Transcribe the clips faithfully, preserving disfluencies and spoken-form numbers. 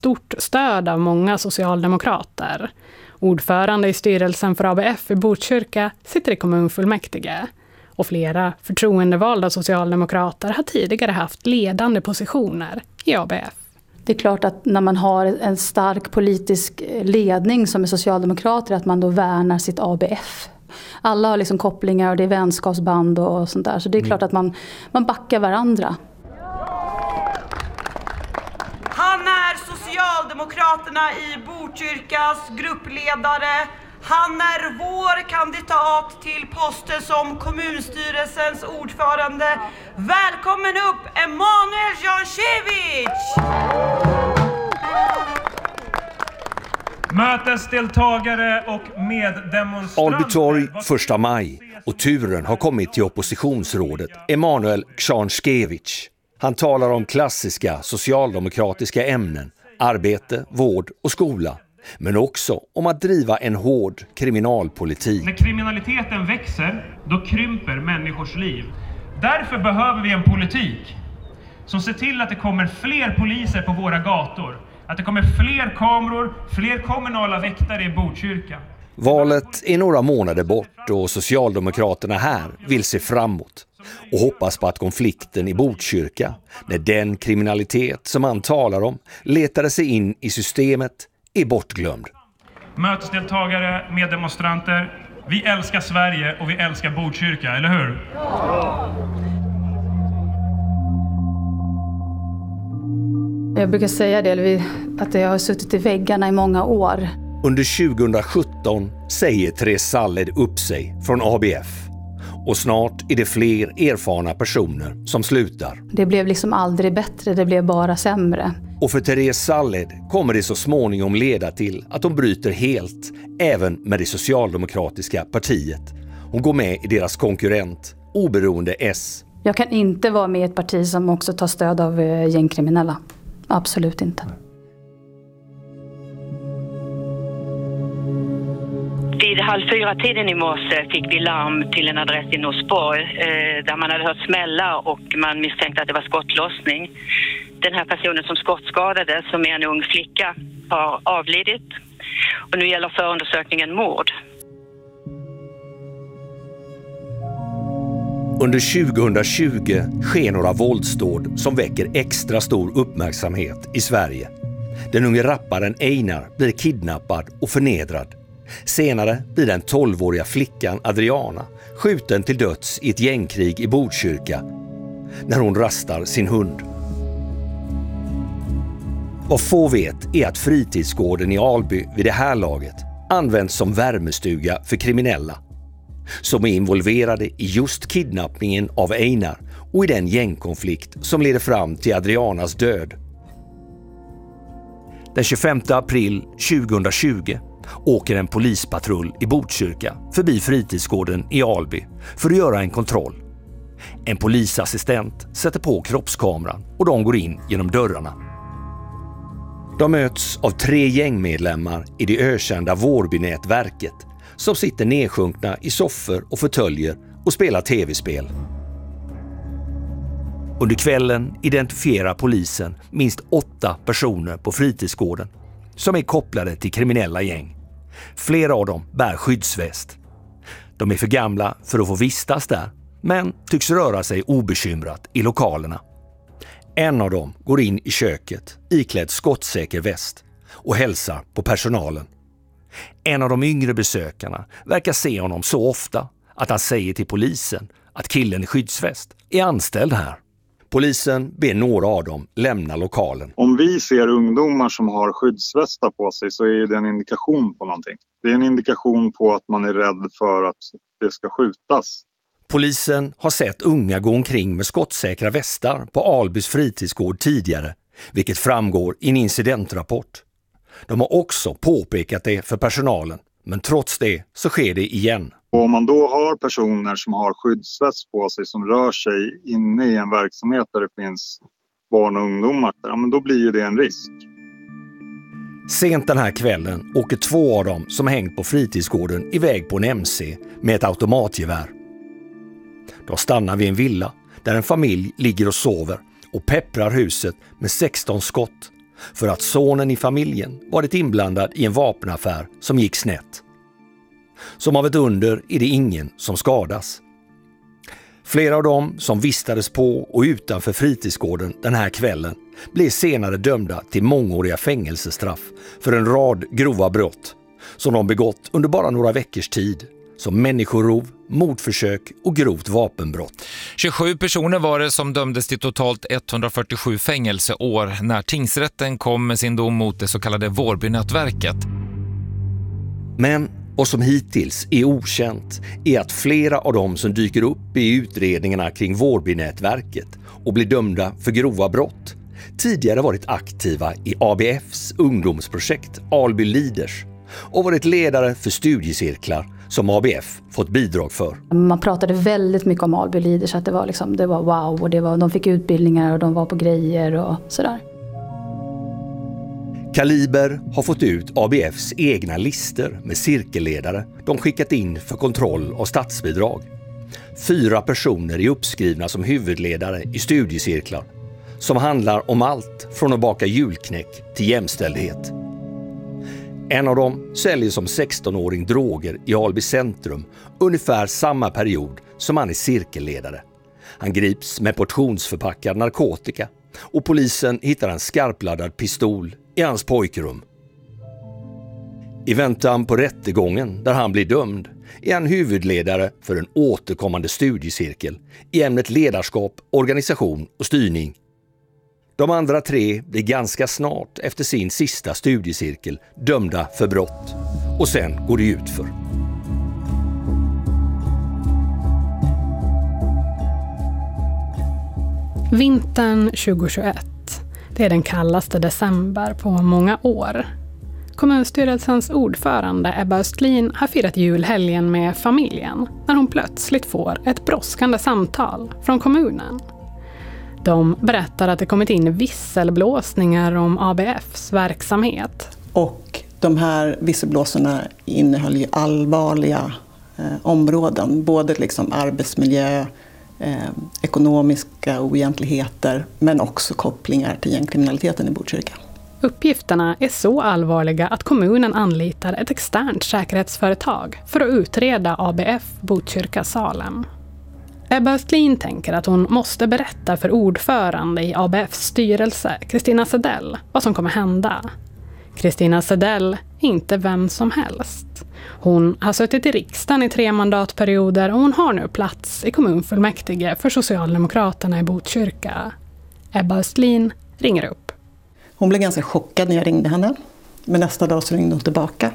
stort stöd av många socialdemokrater. Ordförande i styrelsen för A B F i Botkyrka sitter i kommunfullmäktige. Och flera förtroendevalda socialdemokrater har tidigare haft ledande positioner i A B F. Det är klart att när man har en stark politisk ledning som är socialdemokrater, att man då värnar sitt A B F. Alla har liksom kopplingar och det är vänskapsband och sånt där. Så det är klart att man, man backar varandra. Han är Socialdemokraterna i Botkyrkas gruppledare. Han är vår kandidat till posten som kommunstyrelsens ordförande. Välkommen upp, Emanuel Jankiewicz! Mötesdeltagare och meddemonstranter. Alby torg första maj och turen har kommit till oppositionsrådet Emanuel Jankiewicz. Han talar om klassiska socialdemokratiska ämnen, arbete, vård och skola. Men också om att driva en hård kriminalpolitik. När kriminaliteten växer, då krymper människors liv. Därför behöver vi en politik som ser till att det kommer fler poliser på våra gator. Att det kommer fler kameror, fler kommunala väktare i Botkyrka. Valet är några månader bort och Socialdemokraterna här vill se framåt. Och hoppas på att konflikten i Botkyrka, när den kriminalitet som man talar om letade sig in i systemet, är bortglömd. Mötesdeltagare, meddemonstranter, vi älskar Sverige och vi älskar Botkyrka, eller hur? Jag brukar säga det, att jag har suttit i väggarna i många år. Under tjugohundrasjutton säger Therese Salled upp sig från A B F. Och snart är det fler erfarna personer som slutar. Det blev liksom aldrig bättre, det blev bara sämre. Och för Therese Salled kommer det så småningom leda till att de bryter helt, även med det socialdemokratiska partiet. Hon går med i deras konkurrent, oberoende S. Jag kan inte vara med i ett parti som också tar stöd av gängkriminella. Absolut inte. Vid halv fyra tiden i morse fick vi larm till en adress i Norsborg eh, där man hade hört smälla och man misstänkte att det var skottlossning. Den här personen som skottskadades, som är en ung flicka, har avlidit. Och nu gäller förundersökningen mord. Under tjugohundratjugo sker några våldsdåd som väcker extra stor uppmärksamhet i Sverige. Den unge rapparen Einar blir kidnappad och förnedrad. Senare blir den tolvåriga flickan Adriana skjuten till döds i ett gängkrig i Botkyrka när hon rastar sin hund. Vad få vet är att fritidsgården i Alby vid det här laget används som värmestuga för kriminella som är involverade i just kidnappningen av Einar och i den gängkonflikt som leder fram till Adrianas död. Den tjugofemte april tjugohundratjugo åker en polispatrull i Botkyrka förbi fritidsgården i Alby för att göra en kontroll. En polisassistent sätter på kroppskameran och de går in genom dörrarna. De möts av tre gängmedlemmar i det ökända Vårbynätverket som sitter nedsjunkna i soffor och fåtöljer och spelar tv-spel. Under kvällen identifierar polisen minst åtta personer på fritidsgården som är kopplade till kriminella gäng. Flera av dem bär skyddsväst. De är för gamla för att få vistas där, men tycks röra sig obekymrat i lokalerna. En av dem går in i köket iklädd skottsäker väst och hälsar på personalen. En av de yngre besökarna verkar se honom så ofta att han säger till polisen att killen i skyddsväst är anställd här. Polisen ber några av dem lämna lokalen. Om vi ser ungdomar som har skyddsvästar på sig så är det en indikation på någonting. Det är en indikation på att man är rädd för att det ska skjutas. Polisen har sett unga gå omkring med skottsäkra västar på Albys fritidsgård tidigare, vilket framgår i en incidentrapport. De har också påpekat det för personalen, men trots det så sker det igen. Och om man då har personer som har skyddsväst på sig som rör sig inne i en verksamhet där det finns barn och ungdomar, ja, men då blir ju det en risk. Sent den här kvällen åker två av dem som hängt på fritidsgården iväg på en M C med ett automatgevär. De stannar vid en villa där en familj ligger och sover och pepprar huset med sexton skott för att sonen i familjen varit inblandad i en vapenaffär som gick snett. Som av ett under är det ingen som skadas. Flera av dem som vistades på och utanför fritidsgården den här kvällen blev senare dömda till mångåriga fängelsestraff för en rad grova brott som de begått under bara några veckors tid, som människorov, mordförsök och grovt vapenbrott. tjugosju personer var det som dömdes till totalt etthundrafyrtiosju fängelseår när tingsrätten kom med sin dom mot det så kallade Vårbynätverket. Men vad som hittills är okänt är att flera av dem som dyker upp i utredningarna kring Vårbynätverket och blir dömda för grova brott tidigare varit aktiva i A B F:s ungdomsprojekt Alby Leaders och varit ledare för studiecirklar som A B F fått bidrag för. Man pratade väldigt mycket om Alby Leaders, att det var, liksom, det var wow och det var, de fick utbildningar och de var på grejer och sådär. Kaliber har fått ut A B F:s egna lister med cirkelledare de skickat in för kontroll av statsbidrag. Fyra personer är uppskrivna som huvudledare i studiecirklar som handlar om allt från att baka julknäck till jämställdhet. En av dem säljer som sextonåring droger i Alby centrum ungefär samma period som han är cirkelledare. Han grips med portionsförpackad narkotika och polisen hittar en skarpladdad pistol i hans pojkrum. I väntan på rättegången där han blir dömd är han huvudledare för en återkommande studiecirkel i ämnet ledarskap, organisation och styrning. De andra tre blir ganska snart efter sin sista studiecirkel dömda för brott och sen går det ut för. Vintern tjugohundratjugoett. Det är den kallaste december på många år. Kommunstyrelsens ordförande Ebba Östlin har firat julhelgen med familjen när hon plötsligt får ett brådskande samtal från kommunen. De berättar att det kommit in visselblåsningar om A B F:s verksamhet. Och de här visselblåsarna innehöll ju allvarliga eh, områden. Både liksom arbetsmiljö, eh, ekonomiska oegentligheter men också kopplingar till gängkriminaliteten i Botkyrka. Uppgifterna är så allvarliga att kommunen anlitar ett externt säkerhetsföretag för att utreda A B F Botkyrka Salem. Ebba Östlin tänker att hon måste berätta för ordförande i A B F:s styrelse, Kristina Sedell, vad som kommer hända. Kristina Sedell är inte vem som helst. Hon har suttit i riksdagen i tre mandatperioder och hon har nu plats i kommunfullmäktige för Socialdemokraterna i Botkyrka. Ebba Östlin ringer upp. Hon blev ganska chockad när jag ringde henne. Men nästa dag så ringde hon tillbaka.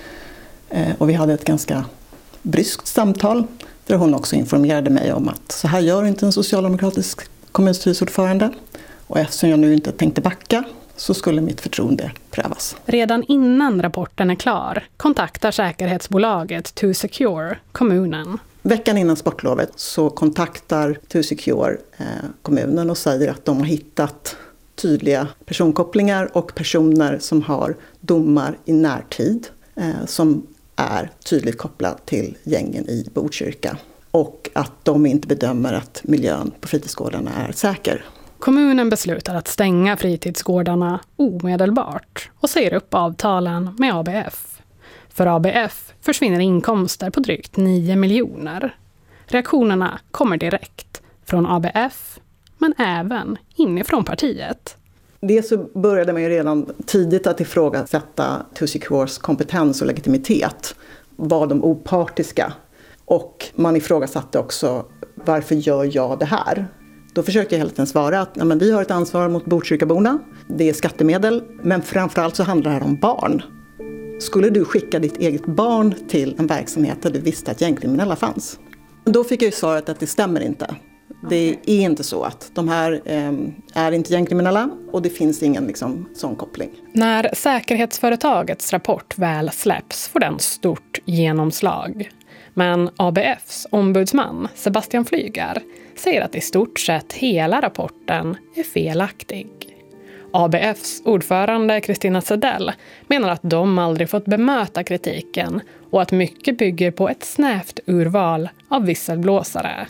Eh, och vi hade ett ganska bryskt samtal. Där hon också informerade mig om att så här gör inte en socialdemokratisk kommunstyrelseordförande. Och eftersom jag nu inte tänkte backa så skulle mitt förtroende prövas. Redan innan rapporten är klar kontaktar säkerhetsbolaget To Secure kommunen. Veckan innan sportlovet så kontaktar To Secure eh, kommunen och säger att de har hittat tydliga personkopplingar och personer som har domar i närtid eh, som är tydligt kopplad till gängen i Botkyrka. Och att de inte bedömer att miljön på fritidsgårdarna är säker. Kommunen beslutar att stänga fritidsgårdarna omedelbart och säger upp avtalen med A B F. För A B F försvinner inkomster på drygt nio miljoner. Reaktionerna kommer direkt från A B F men även inifrån partiet. Det så började man ju redan tidigt att ifrågasätta To Secures kompetens och legitimitet. Var de opartiska? Och man ifrågasatte också varför gör jag det här? Då försökte jag hela tiden svara att ja, men vi har ett ansvar mot Botkyrkaborna. Det är skattemedel, men framförallt så handlar det här om barn. Skulle du skicka ditt eget barn till en verksamhet där du visste att gängkriminella fanns? Då fick jag ju svaret att det stämmer inte. Det är inte så att de här eh, är inte gängkriminella och det finns ingen liksom, sån koppling. När säkerhetsföretagets rapport väl släpps får den stort genomslag. Men A B F:s ombudsman Sebastian Flyger säger att i stort sett hela rapporten är felaktig. A B F:s ordförande Kristina Sedell menar att de aldrig fått bemöta kritiken och att mycket bygger på ett snävt urval av visselblåsare.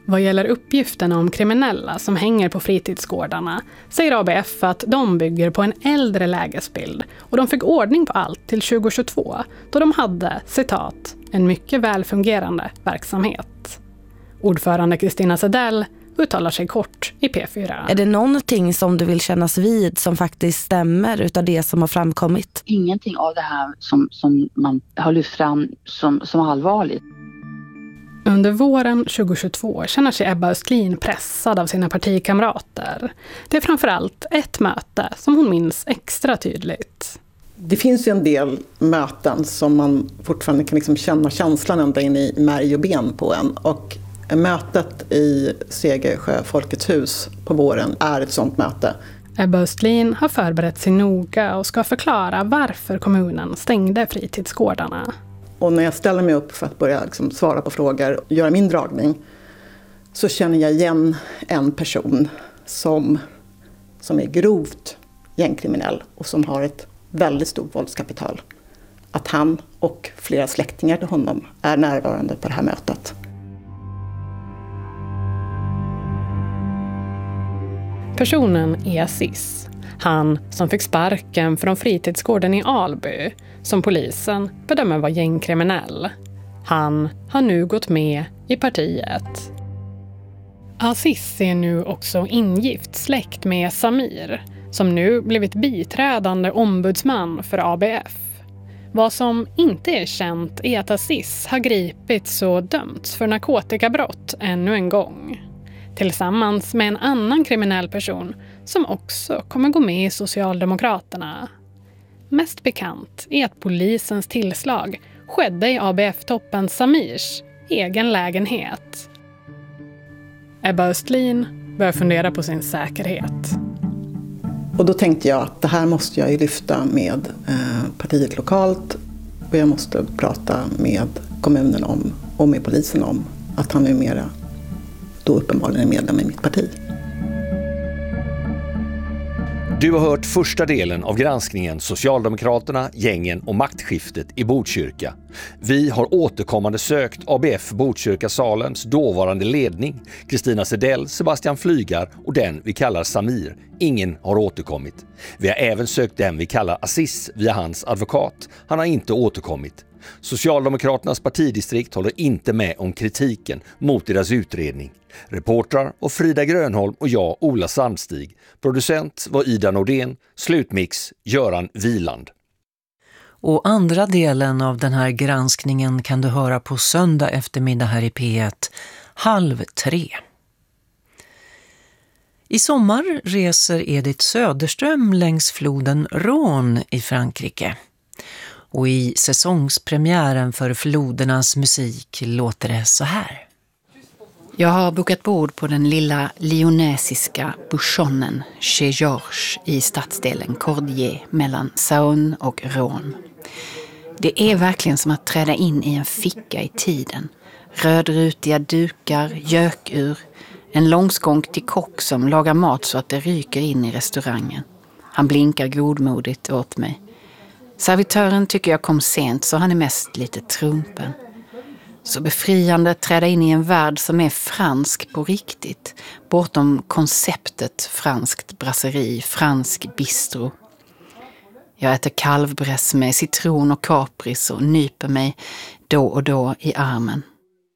Vad gäller uppgifterna om kriminella som hänger på fritidsgårdarna säger A B F att de bygger på en äldre lägesbild och de fick ordning på allt till tjugohundratjugotvå då de hade, citat, en mycket välfungerande verksamhet. Ordförande Kristina Sedell uttalar sig kort i P fyra. Är det någonting som du vill kännas vid som faktiskt stämmer utav det som har framkommit? Ingenting av det här som, som man har lyft fram som, som allvarligt. Under våren tjugohundratjugotvå känner sig Ebba Östlin pressad av sina partikamrater. Det är framförallt ett möte som hon minns extra tydligt. Det finns ju en del möten som man fortfarande kan liksom känna känslan ända in i märg och ben på en. Och mötet i Segersjö Folkets hus på våren är ett sådant möte. Ebba Östlin har förberett sig noga och ska förklara varför kommunen stängde fritidsgårdarna. Och när jag ställer mig upp för att börja liksom svara på frågor och göra min dragning så känner jag igen en person som, som är grovt gängkriminell och som har ett väldigt stort våldskapital. Att han och flera släktingar till honom är närvarande på det här mötet. Personen är Aziz. Han som fick sparken från fritidsgården i Alby, som polisen bedömer var gängkriminell. Han har nu gått med i partiet. Aziz är nu också ingift släkt med Samir, som nu blivit biträdande ombudsman för A B F. Vad som inte är känt är att Aziz har gripits och dömts för narkotikabrott ännu en gång. Tillsammans med en annan kriminell person som också kommer gå med i Socialdemokraterna. Mest bekant är att polisens tillslag skedde i A B F-toppen Samirs egen lägenhet. Ebba Östlin börjar fundera på sin säkerhet. Och då tänkte jag att det här måste jag ju lyfta med eh, partiet lokalt och jag måste prata med kommunen om och med polisen om att han numera då uppenbarligen är medlem i mitt parti. Du har hört första delen av granskningen Socialdemokraterna, gängen och maktskiftet i Botkyrka. Vi har återkommande sökt A B F Botkyrka-salens dåvarande ledning, Kristina Sedell, Sebastian Flygar och den vi kallar Samir. Ingen har återkommit. Vi har även sökt den vi kallar Aziz via hans advokat. Han har inte återkommit. Socialdemokraternas partidistrikt håller inte med om kritiken mot deras utredning. Reportrar och Frida Grönholm och jag, Ola Sandstig. Producent var Ida Nordén. Slutmix Göran Wieland. Och andra delen av den här granskningen kan du höra på söndag eftermiddag här i P ett, halv tre. I sommar reser Edith Söderström längs floden Rhône i Frankrike. Och i säsongspremiären för flodernas musik låter det så här. Jag har bokat bord på den lilla lyonesiska bouchonnen chez Georges i stadsdelen Cordier mellan Saône och Rhône. Det är verkligen som att träda in i en ficka i tiden. Rödrutiga dukar, gökur, en långskånk till kock som lagar mat så att det ryker in i restaurangen. Han blinkar godmodigt åt mig. Servitören tycker jag kom sent så han är mest lite trumpen. Så befriande träda in i en värld som är fransk på riktigt. Bortom konceptet franskt brasseri, fransk bistro. Jag äter kalvbräss med citron och kapris och nyper mig då och då i armen.